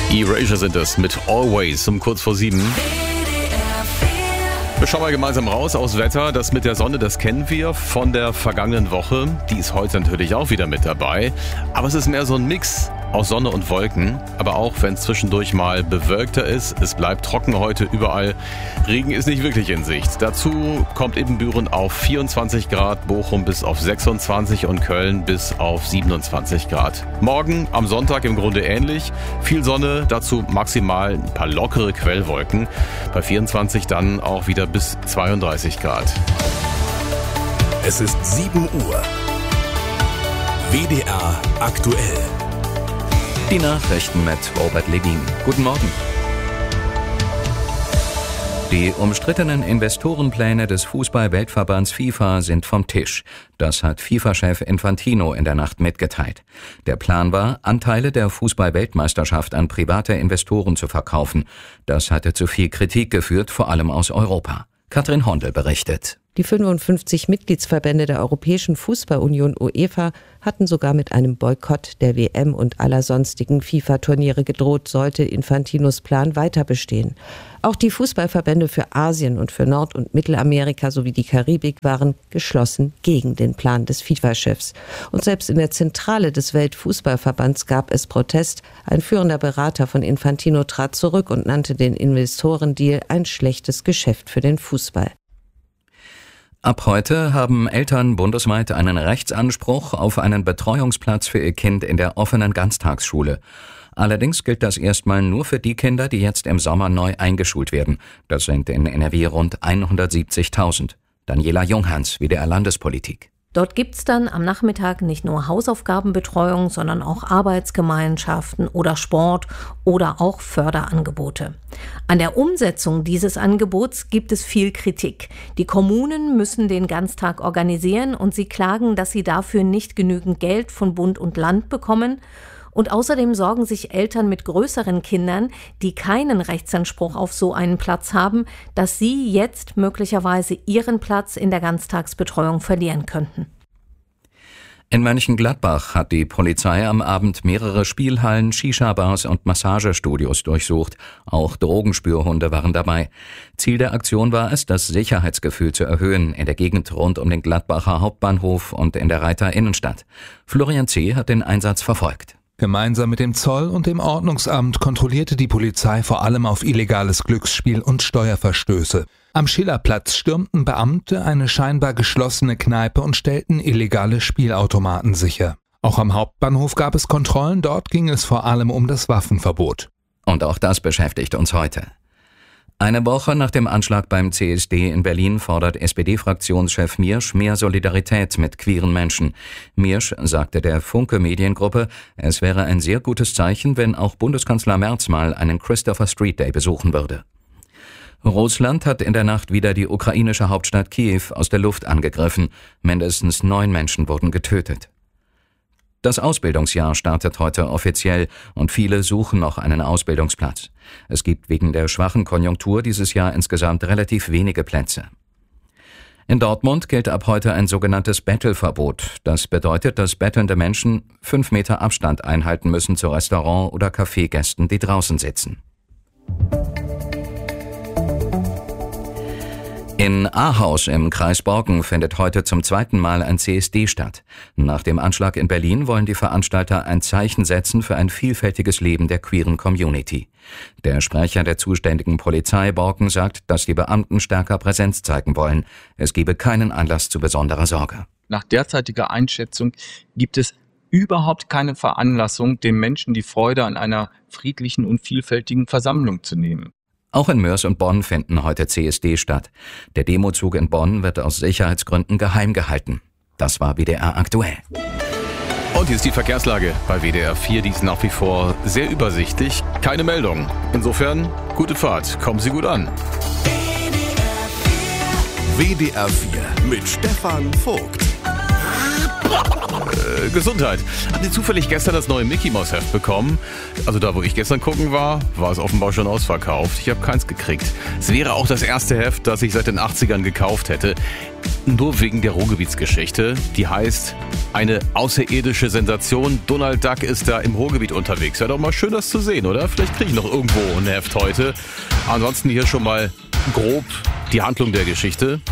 Erasure sind es mit Always um kurz vor 7. Wir schauen mal gemeinsam raus aufs Wetter. Das mit der Sonne, das kennen wir von der vergangenen Woche. Die ist heute natürlich auch wieder mit dabei. Aber es ist mehr so ein Mix aus Sonne und Wolken. Aber auch wenn es zwischendurch mal bewölkter ist, es bleibt trocken heute überall. Regen ist nicht wirklich in Sicht. Dazu kommt Ibbenbüren auf 24 Grad, Bochum bis auf 26 und Köln bis auf 27 Grad. Morgen am Sonntag im Grunde ähnlich. Viel Sonne, dazu maximal ein paar lockere Quellwolken. Bei 24 dann auch wieder bis 32 Grad. Es ist 7 Uhr. WDR aktuell. Die Nachrichten mit Robert Levin. Guten Morgen. Die umstrittenen Investorenpläne des Fußball-Weltverbands FIFA sind vom Tisch. Das hat FIFA-Chef Infantino in der Nacht mitgeteilt. Der Plan war, Anteile der Fußball-Weltmeisterschaft an private Investoren zu verkaufen. Das hatte zu viel Kritik geführt, vor allem aus Europa. Katrin Hondel berichtet. Die 55 Mitgliedsverbände der Europäischen Fußballunion UEFA hatten sogar mit einem Boykott der WM und aller sonstigen FIFA-Turniere gedroht, sollte Infantinos Plan weiter bestehen. Auch die Fußballverbände für Asien und für Nord- und Mittelamerika sowie die Karibik waren geschlossen gegen den Plan des FIFA-Chefs. Und selbst in der Zentrale des Weltfußballverbands gab es Protest. Ein führender Berater von Infantino trat zurück und nannte den Investorendeal ein schlechtes Geschäft für den Fußball. Ab heute haben Eltern bundesweit einen Rechtsanspruch auf einen Betreuungsplatz für ihr Kind in der offenen Ganztagsschule. Allerdings gilt das erstmal nur für die Kinder, die jetzt im Sommer neu eingeschult werden. Das sind in NRW rund 170.000. Daniela Junghans, WDR Landespolitik. Dort gibt's dann am Nachmittag nicht nur Hausaufgabenbetreuung, sondern auch Arbeitsgemeinschaften oder Sport oder auch Förderangebote. An der Umsetzung dieses Angebots gibt es viel Kritik. Die Kommunen müssen den Ganztag organisieren und sie klagen, dass sie dafür nicht genügend Geld von Bund und Land bekommen. Und außerdem sorgen sich Eltern mit größeren Kindern, die keinen Rechtsanspruch auf so einen Platz haben, dass sie jetzt möglicherweise ihren Platz in der Ganztagsbetreuung verlieren könnten. In Mönchengladbach hat die Polizei am Abend mehrere Spielhallen, Shisha-Bars und Massagestudios durchsucht. Auch Drogenspürhunde waren dabei. Ziel der Aktion war es, das Sicherheitsgefühl zu erhöhen in der Gegend rund um den Gladbacher Hauptbahnhof und in der Reiter Innenstadt. Florian C. hat den Einsatz verfolgt. Gemeinsam mit dem Zoll und dem Ordnungsamt kontrollierte die Polizei vor allem auf illegales Glücksspiel und Steuerverstöße. Am Schillerplatz stürmten Beamte eine scheinbar geschlossene Kneipe und stellten illegale Spielautomaten sicher. Auch am Hauptbahnhof gab es Kontrollen, dort ging es vor allem um das Waffenverbot. Und auch das beschäftigt uns heute. Eine Woche nach dem Anschlag beim CSD in Berlin fordert SPD-Fraktionschef Miersch mehr Solidarität mit queeren Menschen. Miersch sagte der Funke-Mediengruppe, es wäre ein sehr gutes Zeichen, wenn auch Bundeskanzler Merz mal einen Christopher Street Day besuchen würde. Russland hat in der Nacht wieder die ukrainische Hauptstadt Kiew aus der Luft angegriffen. Mindestens 9 Menschen wurden getötet. Das Ausbildungsjahr startet heute offiziell und viele suchen noch einen Ausbildungsplatz. Es gibt wegen der schwachen Konjunktur dieses Jahr insgesamt relativ wenige Plätze. In Dortmund gilt ab heute ein sogenanntes Bettelverbot. Das bedeutet, dass bettelnde Menschen 5 Meter Abstand einhalten müssen zu Restaurant- oder Kaffeegästen, die draußen sitzen. In Ahaus im Kreis Borken findet heute zum 2. Mal ein CSD statt. Nach dem Anschlag in Berlin wollen die Veranstalter ein Zeichen setzen für ein vielfältiges Leben der queeren Community. Der Sprecher der zuständigen Polizei Borken sagt, dass die Beamten stärker Präsenz zeigen wollen. Es gebe keinen Anlass zu besonderer Sorge. Nach derzeitiger Einschätzung gibt es überhaupt keine Veranlassung, den Menschen die Freude an einer friedlichen und vielfältigen Versammlung zu nehmen. Auch in Moers und Bonn finden heute CSD statt. Der Demozug in Bonn wird aus Sicherheitsgründen geheim gehalten. Das war WDR aktuell. Und hier ist die Verkehrslage bei WDR 4. Die ist nach wie vor sehr übersichtlich. Keine Meldung. Insofern, gute Fahrt. Kommen Sie gut an. WDR 4 mit Stefan Vogt. Gesundheit. Habt ihr zufällig gestern das neue Mickey Mouse Heft bekommen? Also da, wo ich gestern gucken war es offenbar schon ausverkauft. Ich habe keins gekriegt. Es wäre auch das erste Heft, das ich seit den 80ern gekauft hätte. Nur wegen der Ruhrgebietsgeschichte. Die heißt eine außerirdische Sensation. Donald Duck ist da im Ruhrgebiet unterwegs. Wäre doch mal schön, das zu sehen, oder? Vielleicht kriege ich noch irgendwo ein Heft heute. Ansonsten hier schon mal grob die Handlung der Geschichte.